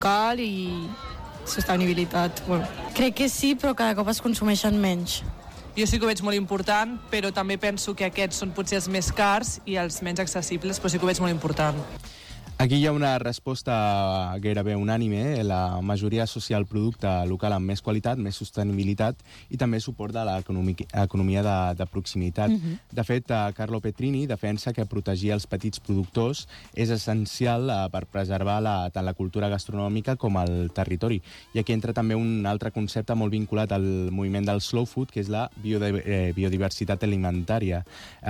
local i sostenibilitat. Bueno. Crec que sí, però cada cop es consumeixen menys. Jo sí que ho veig molt important, però també penso que aquests són potser els més cars i els menys accessibles, però sí que ho veig molt important. Aquí hi ha una resposta gairebé unànime. La majoria associa el producte local amb més qualitat, més sostenibilitat i també suport de l'economia de proximitat. De fet, Carlo Petrini defensa que protegir els petits productors és essencial per preservar tant la cultura gastronòmica com el territori. I aquí entra també un altre concepte molt vinculat al moviment del slow food, que és la biodiversitat alimentària.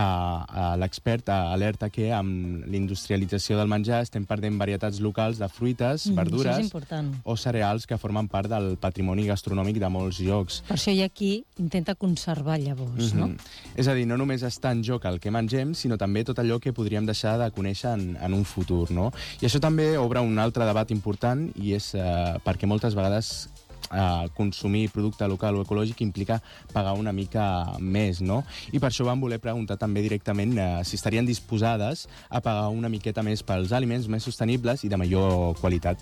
L'expert alerta que amb l'industrialització del menjar estem perdent varietats locals de fruites, verdures o cereals que formen part del patrimoni gastronòmic de molts llocs. Per això hi ha qui intenta conservar llavors, no? És a dir, no només està en joc el que mengem, sinó també tot allò que podríem deixar de conèixer en un futur, no? I això també obre un altre debat important i és perquè moltes vegades consumir producte local o ecològic implica pagar una mica més, no? I per això vam voler preguntar també directament si estarien disposades a pagar una miqueta més pels aliments més sostenibles i de millor qualitat.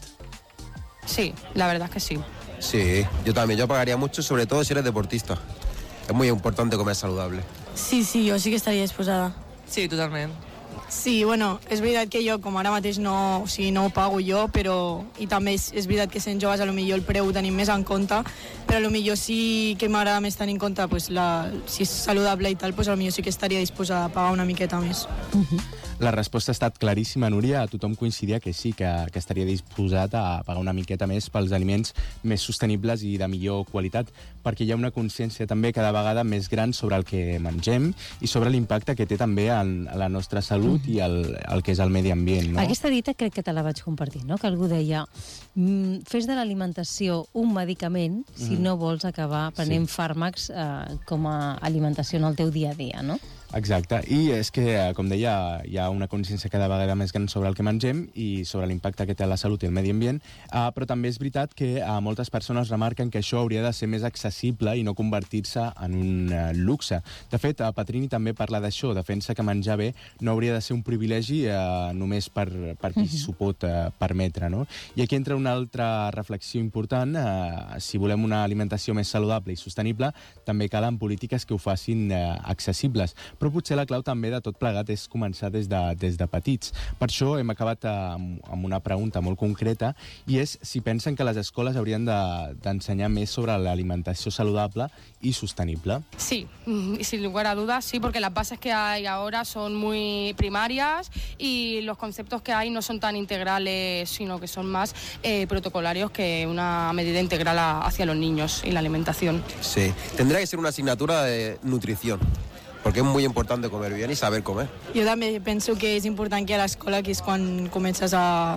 Sí, la verdad es que sí. Sí, yo también, yo pagaría mucho, sobre todo si eres deportista. Es muy importante comer saludable. Sí, jo sí que estaria disposada. Sí, totalment. Sí, bueno, és veritat que jo com ara mateix no ho pago jo, però i també és veritat que sent joves potser el preu ho tenim més en compte, però potser sí que m'agrada més tenir en compte si és saludable i tal, potser sí que estaria disposada a pagar una miqueta més. La resposta ha estat claríssima, Núria. Tothom coincidia que sí, que estaria disposat a pagar una miqueta més pels aliments més sostenibles i de millor qualitat, perquè hi ha una consciència també cada vegada més gran sobre el que mengem i sobre l'impacte que té també en la nostra salut i el que és el medi ambient, no? Aquesta dita crec que te la vaig compartir, no? Que algú deia fes de l'alimentació un medicament si no vols acabar prenent fàrmacs com a alimentació en el teu dia a dia, no? Exacte, i és que, com deia, hi ha una consciència cada vegada més gran sobre el que mengem i sobre l'impacte que té a la salut i el medi ambient, però també és veritat que moltes persones remarquen que això hauria de ser més accessible i no convertir-se en un luxe. De fet, Petrini també parla d'això, defensa que menjar bé no hauria de ser un privilegi només per qui s'ho pot permetre, no? I aquí entra una altra reflexió important. Si volem una alimentació més saludable i sostenible, també calen polítiques que ho facin accessibles. Però potser la clau també de tot plegat és començar des de petits. Per això hem acabat amb una pregunta molt concreta, i és si pensen que les escoles haurien d'ensenyar més sobre l'alimentació saludable y sostenible. Sí, y sin lugar a dudas, sí, porque las bases que hay ahora son muy primarias y los conceptos que hay no son tan integrales, sino que son más protocolarios que una medida integral hacia los niños y la alimentación. Sí, tendría que ser una asignatura de nutrición, perquè és molt important comer bien i saber comer. Jo també penso que és important que a l'escola, que és quan comences a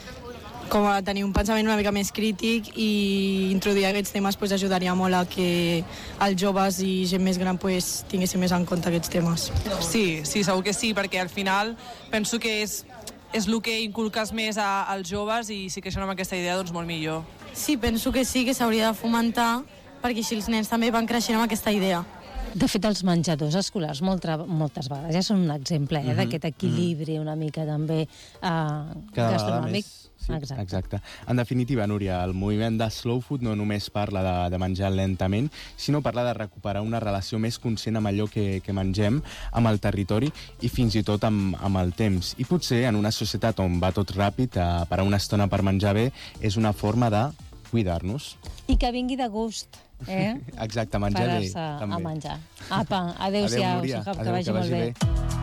tenir un pensament una mica més crític, i introduir aquests temes ajudaria molt a que els joves i gent més gran tinguessin més en compte aquests temes. Sí, segur que sí, perquè al final penso que és el que inculques més als joves, i si creixen amb aquesta idea, doncs molt millor. Sí, penso que sí, que s'hauria de fomentar, perquè així els nens també van creixent amb aquesta idea. De fet, els menjadors escolars moltes vegades ja són un exemple d'aquest equilibri una mica també gastronòmic. Sí, exacte. En definitiva, Núria, el moviment de slow food no només parla de menjar lentament, sinó parla de recuperar una relació més conscient amb allò que mengem, amb el territori i fins i tot amb el temps. I potser en una societat on va tot ràpid, parar una estona per menjar bé és una forma de cuidar-nos. I que vingui de gust. Exacte, menjar bé. Parar-se a menjar. Apa, adéu-siau, que vagi molt bé.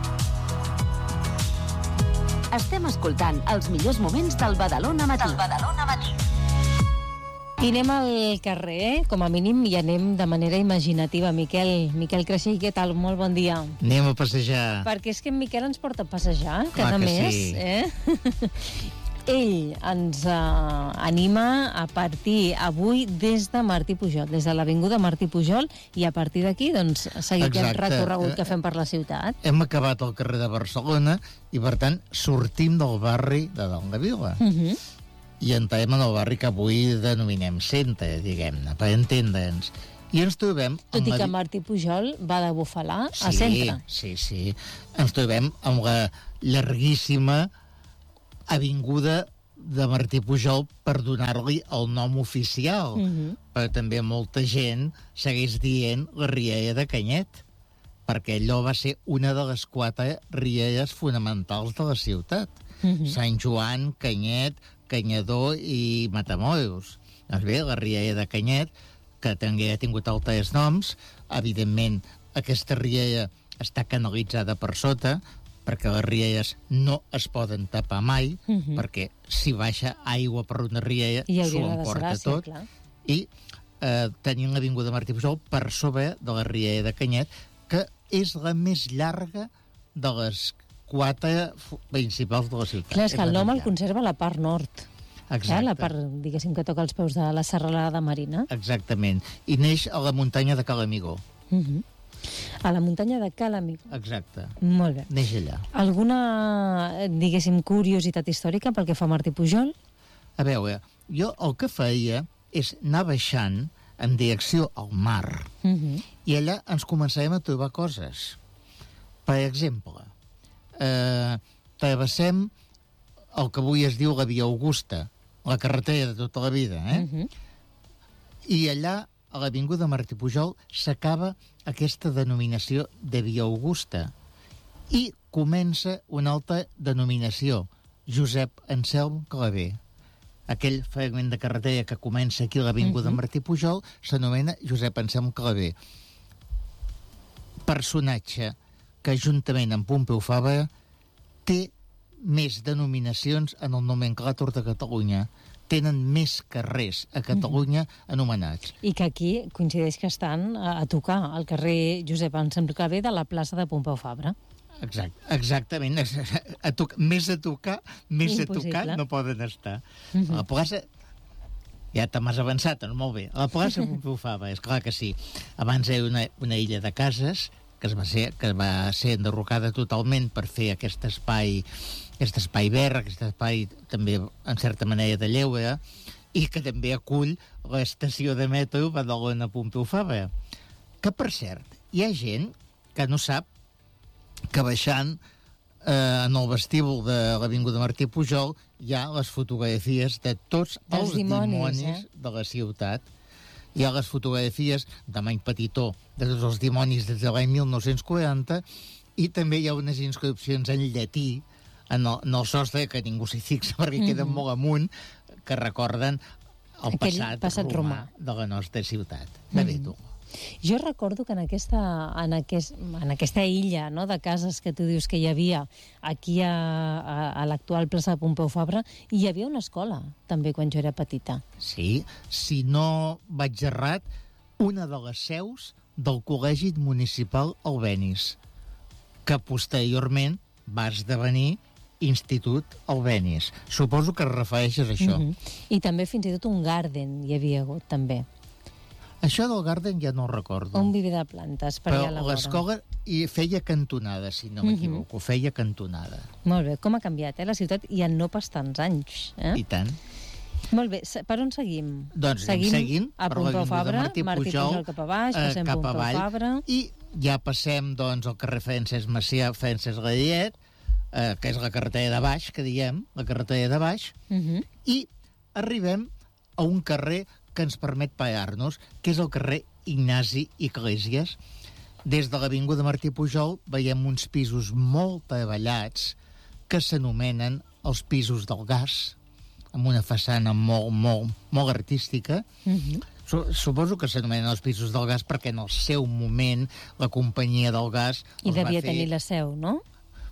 Estem escoltant els millors moments del Badalona Matí. I anem al carrer, com a mínim, i anem de manera imaginativa. Miquel Creixell, què tal? Molt bon dia. Anem a passejar. Perquè és que en Miquel ens porta a passejar, cada mes. Sí. Ell ens anima a partir avui des de Martí Pujol, des de l'Avinguda Martí Pujol, i a partir d'aquí doncs, seguir aquest recorregut que fem per la ciutat. Hem acabat al carrer de Barcelona i, per tant, sortim del barri de Dalt de Vila. I entrem en el barri que avui denominem centre, diguem-ne, per entendre'ns. I ens trobem... Tot i que Martí Pujol va de Bufalà a centre. Sí. Ens trobem amb la llarguíssima avinguda de Martí Pujol per donar-li el nom oficial. Però també molta gent segueix dient la rialla de Canyet, perquè allò va ser una de les 4 rialles fonamentals de la ciutat. Sant Joan, Canyet, Canyadó i Matamoros. Doncs bé, la rialla de Canyet, que també ha tingut altres noms, evidentment aquesta rialla està canalitzada per sota, perquè les rialles no es poden tapar mai, perquè si baixa aigua per una rialla s'ho emporta tot. Clar. I tenim l'Avinguda Martí Pujol per sobre de la rialla de Canyet, que és la més llarga de les 4 principals de la ciutat. Clar, és que el nom el conserva la part nord. Exacte. La part, diguéssim, que toca els peus de la serralada marina. Exactament. I neix a la muntanya de Calamigó. A la muntanya de Calamigó. Exacte. Molt bé. Neix allà. Alguna, diguéssim, curiositat històrica pel que fa a Martí Pujol? A veure, jo el que feia és anar baixant en direcció al mar i allà ens començarem a trobar coses. Per exemple, travessem el que avui es diu la Via Augusta, la carretera de tota la vida, i allà, a l'Avinguda Martí Pujol, s'acaba aquesta denominació de Via Augusta i comença una altra denominació, Josep Anselm Clavé. Aquell fragment de carretera que comença aquí a l'Avinguda Martí Pujol s'anomena Josep Anselm Clavé. Personatge que, juntament amb Pompeu Fabra, té més denominacions en el nomenclàtor de Catalunya. Tenen més carrers a Catalunya anomenats. I que aquí coincideix que estan a tocar al carrer Josep Anselm Clavé de la plaça de Pompeu Fabra. Exactament. Més a tocar no poden estar. A la plaça... Ja te m'has avançat, molt bé. A la plaça Pompeu Fabra, és clar que sí. Abans era una illa de cases que va ser enderrocada totalment per fer aquest espai verd, aquest espai també, en certa manera, de lleure, i que també acull l'estació de metro Badalona-Pompeu Fabra. Que, per cert, hi ha gent que no sap que baixant en el vestíbul de l'Avinguda Martí Pujol hi ha les fotografies de tots els dimonis de la ciutat. Hi ha les fotografies de Many Petitó de tots els dimonis des de l'any 1940 i també hi ha unes inscripcions en llatí en el sostre, que ningú s'hi fixa perquè queden molt amunt, que recorden el passat romà de la nostra ciutat. De bé, tu. Jo recordo que en aquesta illa, no, de cases que tu dius que hi havia aquí a l'actual plaça de Pompeu Fabra, hi havia una escola, també, quan jo era petita. Sí, si no vaig errat, una de les seus del Col·legi Municipal Albéniz, que posteriorment va esdevenir Institut Albéniz. Suposo que es refereixes a això. I també fins i tot un garden hi havia hagut, també. Això del garden ja no ho recordo. Un viver de plantes per allà a la vora. Però l'escola feia cantonada, si no m'equivoco. Feia cantonada. Molt bé, com ha canviat, la ciutat, i en no pas tants anys. I tant. Molt bé, per on seguim? Doncs seguim a Pompeu Fabra, Martí Pujol cap a baix, passem Pompeu Fabra... I ja passem, doncs, al carrer Francesc Macià, Francesc Gallet, que és la carretera de baix, que diem, la carretera de baix, i arribem a un carrer que ens permet parar-nos, que és el carrer Ignasi Iglesias. Des de l'Avinguda Martí Pujol veiem uns pisos molt treballats que s'anomenen els pisos del gas, amb una façana molt artística. Suposo que s'anomenen els pisos del gas perquè en el seu moment la companyia del gas... I devia tenir la seu, no?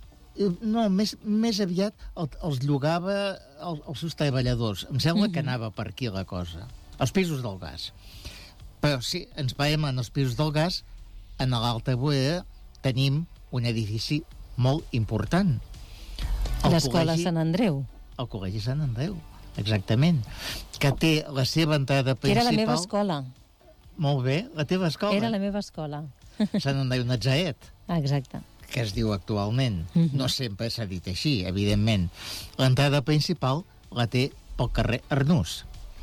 No, més aviat els llogava els seus treballadors. Em sembla que anava per aquí la cosa. Els pisos del gas. Però si ens parem en els pisos del gas, en l'Alta Vorera tenim un edifici molt important. L'Escola Sant Andreu. El Col·legi Sant Andreu, exactament. Que té la seva entrada principal... Era la meva escola. Molt bé, la teva escola. Era la meva escola. Sant Andreu Natzaret. Exacte. Que es diu actualment. No sempre s'ha dit així, evidentment. L'entrada principal la té pel carrer Arnús.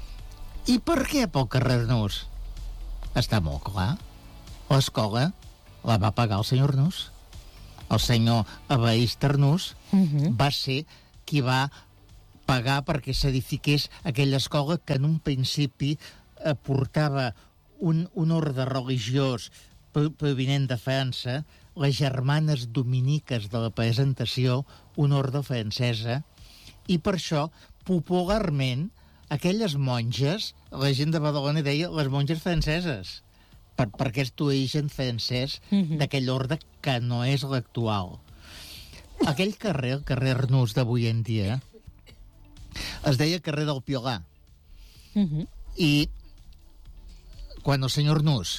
I per què pel carrer Arnús? Està molt clar. L'escola la va pagar el senyor Arnús. El senyor Evarist Arnús va ser qui va pagar perquè s'edifiqués aquella escola que en un principi portava un ordre religiós provinent de França, les germanes dominiques de la presentació, una ordre francesa, i per això, popularment, aquelles monges, la gent de Badalona deia les monges franceses, per aquest origen francès d'aquell ordre que no és l'actual. Aquell carrer, el carrer Arnús d'avui en dia, es deia carrer del Piolà. I quan el senyor Arnús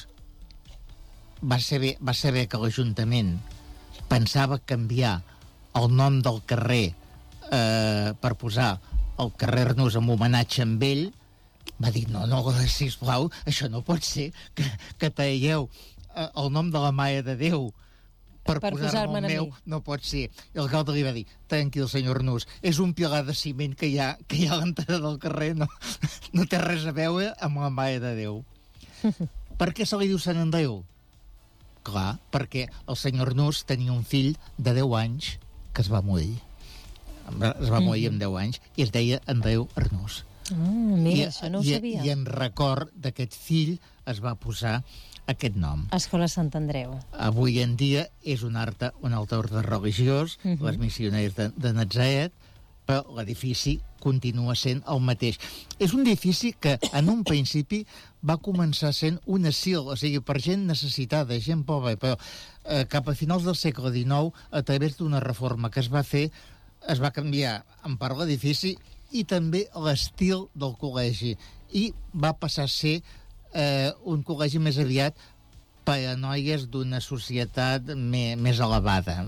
va saber que l'Ajuntament pensava canviar el nom del carrer per posar el carrer Arnús en homenatge amb ell, va dir, no, sisplau, això no pot ser, que traieu el nom de la Mare de Déu per posar-me el meu, no pot ser. I l'alcalde li va dir, tranquil, senyor Arnús, és un pilar de ciment que hi ha a l'entrada del carrer, no té res a veure amb la Mare de Déu. Per què se li diu Sant Andreu? Clar, perquè el senyor Arnús tenia un fill de 10 anys que es va morir. Es va morir amb 10 anys i es deia Andreu Arnús. Mira, això no ho sabia. I en record d'aquest fill es va posar aquest nom. Escola Sant Andreu. Avui en dia és un altre ordre religiós, les missioners de Natzaret, però l'edifici continua sent el mateix. És un edifici que en un principi va començar sent un asil, o sigui, per gent necessitada, gent pobra, però cap a finals del segle XIX, a través d'una reforma que es va fer, es va canviar en part l'edifici i també l'estil del col·legi, i va passar a ser un col·legi més aviat per a noies d'una societat més elevada,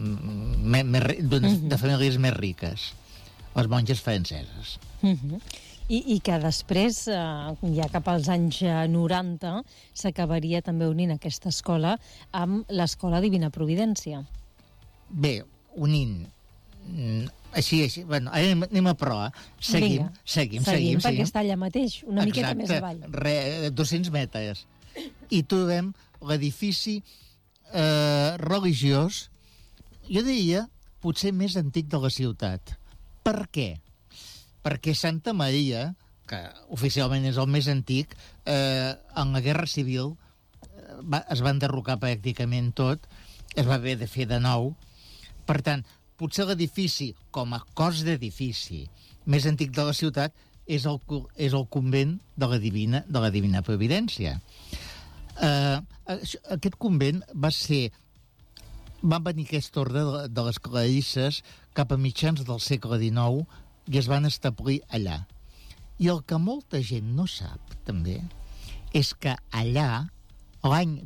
de famílies més riques, les monges franceses. I que després, ja cap als anys 90, s'acabaria també unint aquesta escola amb l'Escola Divina Providència. Bé, unint... Així, bueno, anem a proa. Seguim. Perquè està allà mateix, una miqueta més avall. 200 metres. I trobem l'edifici religiós, jo diria, potser més antic de la ciutat. Per què? Perquè Santa Maria, que oficialment és el més antic, en la Guerra Civil es va enderrocar pràcticament tot, es va haver de fer de nou. Per tant, potser l'edifici, com a cos d'edifici més antic de la ciutat, és el convent de la Divina Providència. Aquest convent va venir aquest ordre de les clarisses cap a mitjans del segle XIX i es van establir allà. I el que molta gent no sap, també, és que allà, l'any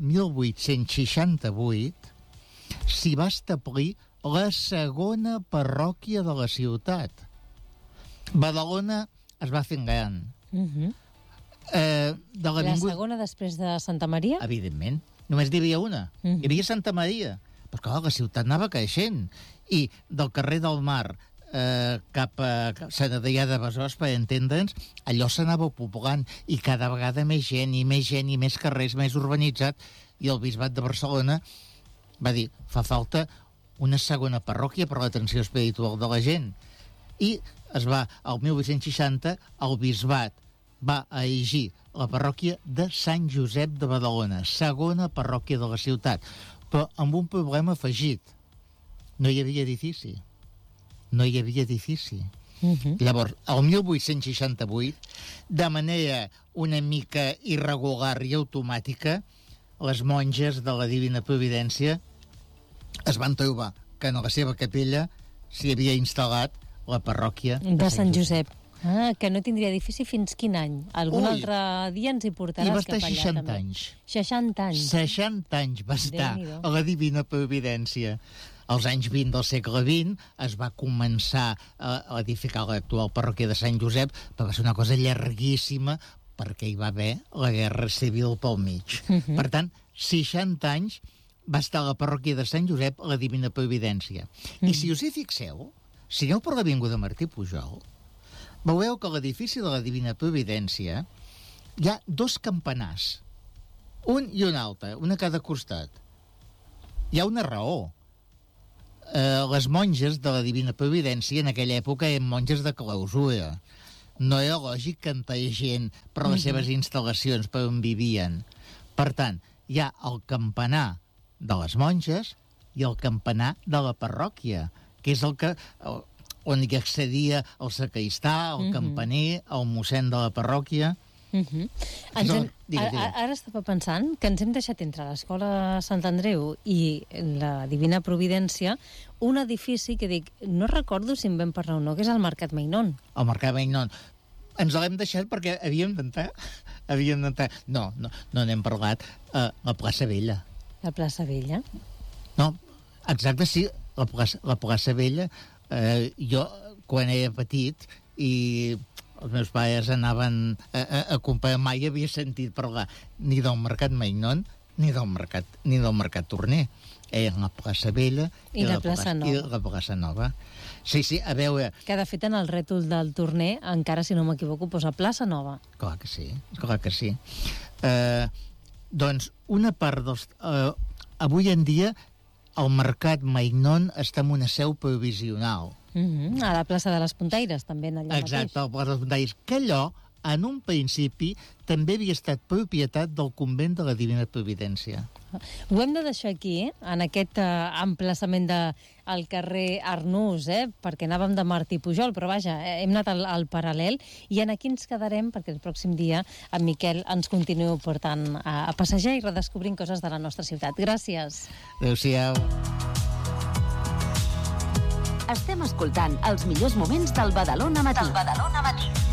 1868, s'hi va establir la segona parròquia de la ciutat. Badalona es va fent gran. La segona després de Santa Maria? Evidentment. Només n'hi havia una. Hi havia Santa Maria. Però clar, la ciutat anava creixent. I del carrer del Mar cap a Sant Adrià de Besòs, per entendre'ns, allò s'anava poblant i cada vegada més gent i més carrers, més urbanitzat. I el bisbat de Barcelona va dir, fa falta una segona parròquia per l'atenció espiritual de la gent. I el 1860, el bisbat va erigir la parròquia de Sant Josep de Badalona, segona parròquia de la ciutat, però amb un problema afegit. No hi havia edifici. Llavors, el 1868, de manera una mica irregular i automàtica, les monges de la Divina Providència es van trobar que en la seva capella s'hi havia instal·lat la parròquia de Sant Josep. Que no tindria edifici fins quin any? Algun altre dia ens hi portaràs cap allà. I va estar 60 anys. 60 anys. 60 anys va estar a la Divina Providència. Als anys 20 del segle XX es va començar a edificar l'actual parròquia de Sant Josep, però va ser una cosa llarguíssima perquè hi va haver la Guerra Civil pel mig. Per tant, 60 anys va estar a la parròquia de Sant Josep a la Divina Providència. I si us hi fixeu, si aneu per l'avinguda Martí Pujol, veureu que a l'edifici de la Divina Providència hi ha 2 campanars, un i un altre, un a cada costat. Hi ha una raó. les monges de la Divina Providència en aquella època eren monges de clausura. No era lògic que entraiguessin per les seves instal·lacions, per on vivien. Per tant, hi ha el campanar de les monges i el campanar de la parròquia, que és on hi accedia el sacristà, el campaner, el mossèn de la parròquia. Ara estava pensant que ens hem deixat entre l'Escola Sant Andreu i la Divina Providència un edifici que dic, no recordo si en vam parlar o no, que és el Mercat Mainón. El Mercat Mainón. Ens l'hem deixat perquè havíem d'entrar. No n'hem parlat. La plaça Vella. La plaça Vella? No, exacte, sí, la plaça Vella. Jo, quan era petit, i els meus pares anaven a comprar, mai havia sentit parlar ni del Mercat Mainón ni del Mercat Torner. La plaça Vella i la plaça Nova. I la plaça Nova. Sí, a veure... Que, de fet, en el rètol del Torner, encara, si no m'equivoco, posa plaça Nova. Clar que sí. Doncs, una part dels... avui en dia, el Mercat Mainón està en una seu provisional. A la plaça de les Puntaires, també, allà mateix. Exacte, a la plaça de les Puntaires. Que allò, en un principi, també havia estat propietat del convent de la Divina Providència. Ho hem de deixar aquí, en aquest emplaçament del carrer Arnús, perquè anàvem de Martí Pujol, però vaja, hem anat al paral·lel, i aquí ens quedarem perquè el pròxim dia en Miquel ens continuï portant a passejar i redescobrint coses de la nostra ciutat. Gràcies. Adéu-siau. Estem escoltant els millors moments del Badalona Matí.